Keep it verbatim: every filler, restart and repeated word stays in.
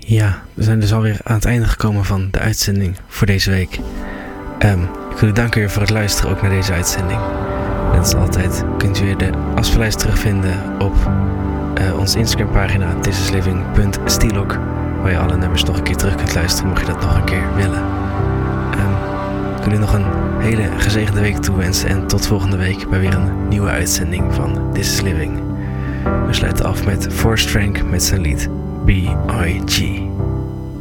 Ja, we zijn dus alweer aan het einde gekomen van de uitzending voor deze week. Um, ik wil u danken weer voor het luisteren ook naar deze uitzending. Net als altijd kunt u weer de afspeellijst terugvinden op uh, onze Instagram pagina this is living dot stilok, waar je alle nummers nog een keer terug kunt luisteren mocht je dat nog een keer willen. Um, ik wil u nog een hele gezegende week toewensen en tot volgende week bij weer een nieuwe uitzending van This is Living. We sluiten af met Forrest Frank met zijn lied B I G.